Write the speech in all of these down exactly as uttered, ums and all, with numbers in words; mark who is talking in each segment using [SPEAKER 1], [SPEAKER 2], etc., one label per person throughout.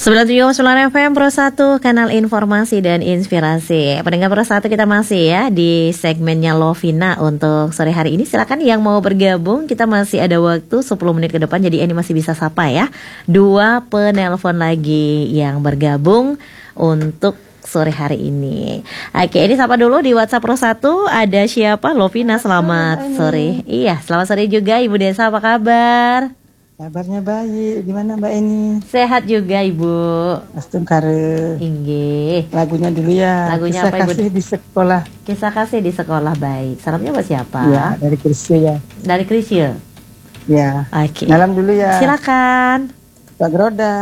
[SPEAKER 1] sembilan puluh tujuh koma sembilan F M Pro satu, kanal informasi dan inspirasi. Pendengar Pro satu, kita masih ya di segmennya Lovina untuk sore hari ini. Silakan yang mau bergabung, kita masih ada waktu sepuluh menit ke depan, jadi ini masih bisa sapa ya. Dua penelpon lagi yang bergabung untuk sore hari ini. Oke, ini sapa dulu di WhatsApp Pro satu. Ada siapa? Lovina, selamat sore. Iya, selamat sore juga Ibu Desa, apa kabar?
[SPEAKER 2] Kabarnya baik. Gimana Mbak Eni?
[SPEAKER 1] Sehat juga Ibu.
[SPEAKER 2] Astung kare.
[SPEAKER 1] Inggih.
[SPEAKER 2] Lagunya dulu ya.
[SPEAKER 1] Lagunya
[SPEAKER 2] Kisah
[SPEAKER 1] apa Ibu?
[SPEAKER 2] kasih di sekolah.
[SPEAKER 1] Kisah kasih di sekolah, baik. Salamnya buat siapa?
[SPEAKER 2] Ya, dari Krisya ya.
[SPEAKER 1] Dari Krisya.
[SPEAKER 2] Ya.
[SPEAKER 1] Oke.
[SPEAKER 2] Dalam dulu ya.
[SPEAKER 1] Silakan.
[SPEAKER 2] Pak Groda,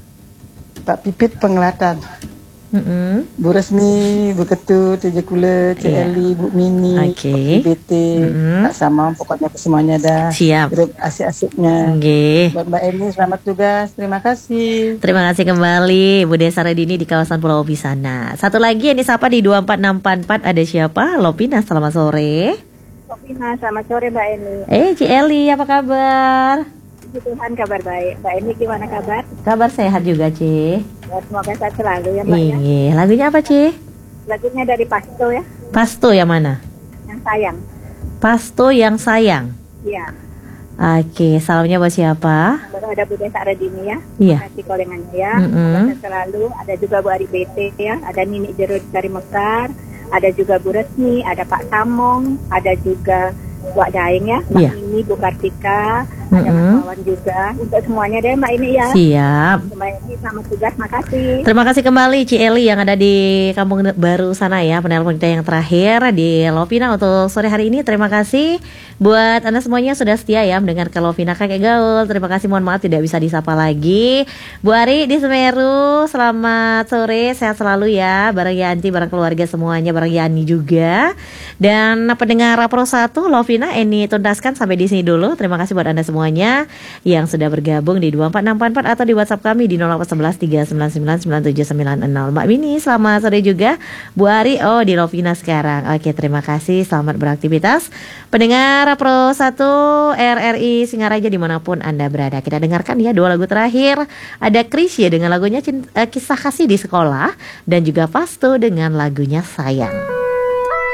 [SPEAKER 2] Pak Pipit Pengelatan,
[SPEAKER 1] Mm-mm.
[SPEAKER 2] Bu Resmi, Bu Ketut, Teja Kule, Cik
[SPEAKER 1] Iya.
[SPEAKER 2] Eli, Bu Mini,
[SPEAKER 1] Oke.
[SPEAKER 2] Bu B T,
[SPEAKER 1] Mm-mm.
[SPEAKER 2] Pak Samam, pokoknya ke semuanya dah.
[SPEAKER 1] Siap.
[SPEAKER 2] Grup asik-asiknya.
[SPEAKER 1] Oke.
[SPEAKER 2] Buat Mbak Eni, selamat tugas. Terima kasih.
[SPEAKER 1] Terima kasih kembali Bu Desa Redini di kawasan Pulau Pisana. Satu lagi yang disapa di dua empat enam empat empat, ada siapa? Lopina, selamat sore.
[SPEAKER 3] Lopina, selamat sore Mbak Eni.
[SPEAKER 1] Eh, Ci Eli, apa kabar?
[SPEAKER 3] Puji Tuhan, kabar baik. Mbak Eni gimana kabar?
[SPEAKER 1] Kabar sehat juga, Ci.
[SPEAKER 3] Ya, semoga sehat selalu ya Mbak ya.
[SPEAKER 1] Iya, lagunya apa, Ci?
[SPEAKER 3] Lagunya dari Pasto ya,
[SPEAKER 1] Pasto yang mana?
[SPEAKER 3] yang sayang.
[SPEAKER 1] Pasto yang sayang.
[SPEAKER 3] Iya.
[SPEAKER 1] Oke, salamnya buat siapa?
[SPEAKER 3] Baru ada Bu Desa Redini ya.
[SPEAKER 1] Iya.
[SPEAKER 3] Terima kasih kolengannya ya.
[SPEAKER 1] Mm-mm.
[SPEAKER 3] Semoga sehat selalu. Ada juga Bu Ari B T ya. Ada Nini Jeruk dari Mekar. Ada juga Bu Resmi. Ada Pak Samong. Ada juga Wak Daeng ya. Mbak
[SPEAKER 1] Iya.
[SPEAKER 3] Ini, Bu Kartika. Ada
[SPEAKER 1] Mm-mm.
[SPEAKER 3] Mas Wawan juga. Untuk semuanya deh Mbak ini ya.
[SPEAKER 1] Siap.
[SPEAKER 3] Mbak Eni selamat tugas. Makasih.
[SPEAKER 1] Terima kasih kembali Ci Eli yang ada di Kampung Baru sana ya, penelpon kita yang terakhir di Lovina untuk sore hari ini. Terima kasih buat Anda semuanya sudah setia ya mendengar ke Lovina Kakek Gaul. Terima kasih, mohon maaf tidak bisa disapa lagi. Bu Ari di Semeru, selamat sore, sehat selalu ya, bareng Yanti, bareng keluarga semuanya, bareng Yani juga. Dan pendengar Pro satu Lovina, Eni tuntaskan sampai di sini dulu. Terima kasih buat Anda semuanya yang sudah bergabung di dua empat enam empat empat atau di WhatsApp kami di nol delapan satu satu tiga sembilan sembilan sembilan tujuh sembilan nol. Mbak Mini, selamat sore juga. Bu Ari, oh di Lovina sekarang. Oke, terima kasih, selamat beraktivitas. Pendengar Pro satu R R I Singaraja dimanapun Anda berada, kita dengarkan ya dua lagu terakhir. Ada Krisya dengan lagunya Cinta, eh, Kisah Kasih di Sekolah, dan juga Pasto dengan lagunya Sayang.